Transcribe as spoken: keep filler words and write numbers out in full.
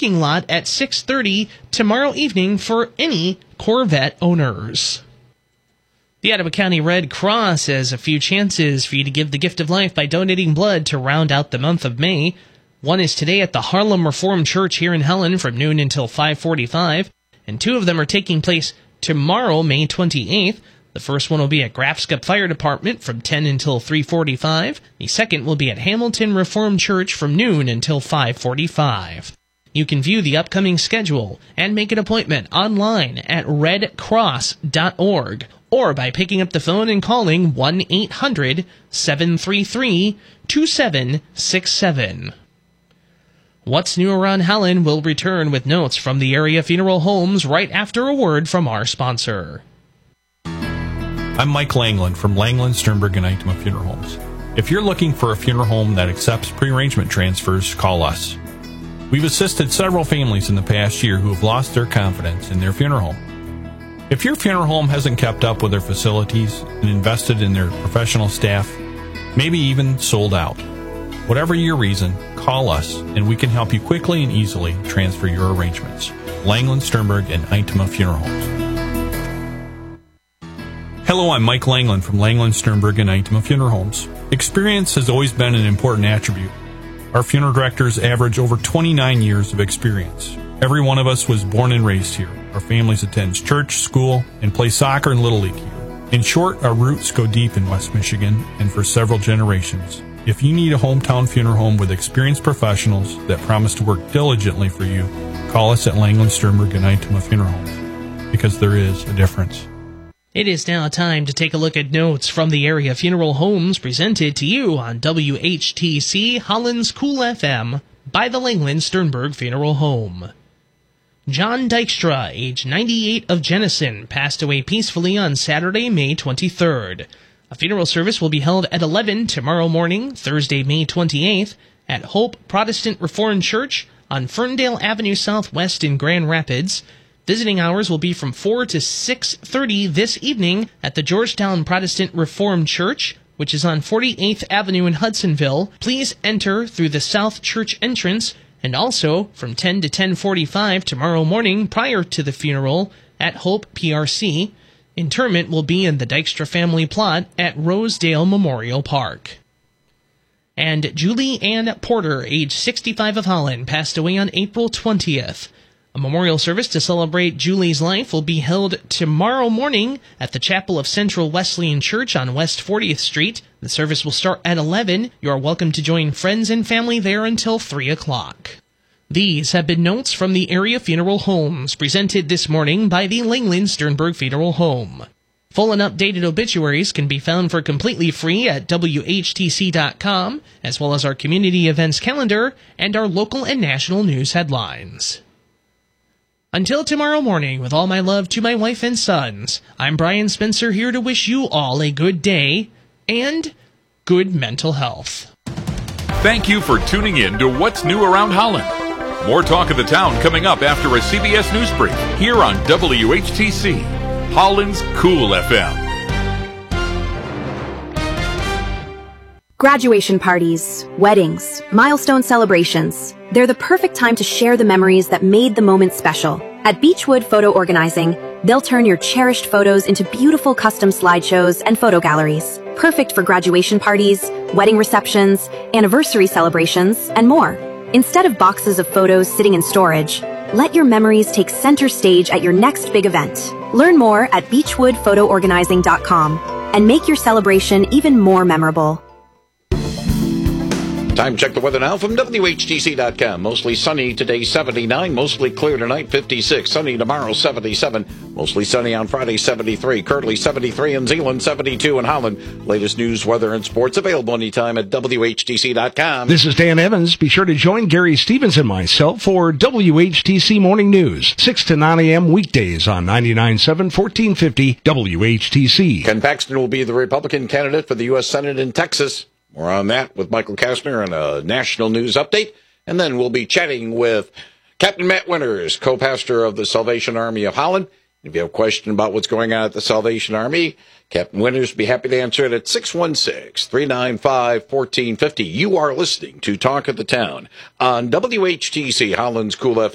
parking lot at six thirty tomorrow evening for any Corvette owners. The Ottawa County Red Cross has a few chances for you to give the gift of life by donating blood to round out the month of May. One is today at the Harlem Reformed Church here in Helen from noon until five forty-five, and two of them are taking place tomorrow, May twenty-eighth. The first one will be at Grafscup Fire Department from ten until three forty-five. The second will be at Hamilton Reformed Church from noon until five forty-five. You can view the upcoming schedule and make an appointment online at red cross dot org or by picking up the phone and calling one eight hundred seven three three two seven six seven. What's New Around Helen will return with notes from the area funeral homes right after a word from our sponsor. I'm Mike Langland from Langland, Sternberg, and Itema Funeral Homes. If you're looking for a funeral home that accepts pre-arrangement transfers, call us. We've assisted several families in the past year who have lost their confidence in their funeral home. If your funeral home hasn't kept up with their facilities and invested in their professional staff, maybe even sold out, whatever your reason, call us and we can help you quickly and easily transfer your arrangements. Langland, Sternberg, and Itema Funeral Homes. Hello, I'm Mike Langland from Langland, Sternberg, and Itema Funeral Homes. Experience has always been an important attribute. Our funeral directors average over twenty-nine years of experience. Every one of us was born and raised here. Our families attend church, school, and play soccer and Little League here. In short, our roots go deep in West Michigan and for several generations. If you need a hometown funeral home with experienced professionals that promise to work diligently for you, call us at Langland, Sternberg, and Itema Funeral Homes, because there is a difference. It is now time to take a look at notes from the area funeral homes presented to you on W H T C Holland's Cool F M by the Langland Sternberg Funeral Home. John Dykstra, age ninety-eight, of Jennison, passed away peacefully on Saturday, May twenty-third. A funeral service will be held at eleven tomorrow morning, Thursday, May twenty-eighth, at Hope Protestant Reformed Church on Ferndale Avenue Southwest in Grand Rapids. Visiting hours will be from four to six thirty this evening at the Georgetown Protestant Reformed Church, which is on forty-eighth Avenue in Hudsonville. Please enter through the South Church entrance, and also from ten to ten forty-five tomorrow morning prior to the funeral at Hope P R C. Interment will be in the Dykstra family plot at Rosedale Memorial Park. And Julie Ann Porter, age sixty-five, of Holland, passed away on April twentieth. A memorial service to celebrate Julie's life will be held tomorrow morning at the Chapel of Central Wesleyan Church on West fortieth Street. The service will start at eleven. You are welcome to join friends and family there until three o'clock. These have been notes from the area funeral homes presented this morning by the Langland Sternberg Funeral Home. Full and updated obituaries can be found for completely free at W H T C dot com, as well as our community events calendar and our local and national news headlines. Until tomorrow morning, with all my love to my wife and sons, I'm Brian Spencer here to wish you all a good day and good mental health. Thank you for tuning in to What's New Around Holland. More talk of the town coming up after a C B S News Brief here on W H T C, Holland's Cool F M. Graduation parties, weddings, milestone celebrations. They're the perfect time to share the memories that made the moment special. At Beechwood Photo Organizing, they'll turn your cherished photos into beautiful custom slideshows and photo galleries. Perfect for graduation parties, wedding receptions, anniversary celebrations, and more. Instead of boxes of photos sitting in storage, let your memories take center stage at your next big event. Learn more at beechwood photo organizing dot com and make your celebration even more memorable. Time to check the weather now from W H T C dot com. Mostly sunny today, seventy-nine. Mostly clear tonight, fifty-six. Sunny tomorrow, seventy-seven. Mostly sunny on Friday, seventy-three. Currently seventy-three in Zeeland, seventy-two in Holland. Latest news, weather, and sports available anytime at W H T C dot com. This is Dan Evans. Be sure to join Gary Stevens and myself for W H T C Morning News, six to nine a.m. weekdays on ninety-nine point seven, fourteen fifty W H T C. Ken Paxton will be the Republican candidate for the U S Senate in Texas. More on that with Michael Kastner and a national news update. And then we'll be chatting with Captain Matt Winters, co-pastor of the Salvation Army of Holland. If you have a question about what's going on at the Salvation Army, Captain Winters will be happy to answer it at six one six, three nine five, one four five zero. You are listening to Talk of the Town on W H T C, Holland's Cool F M.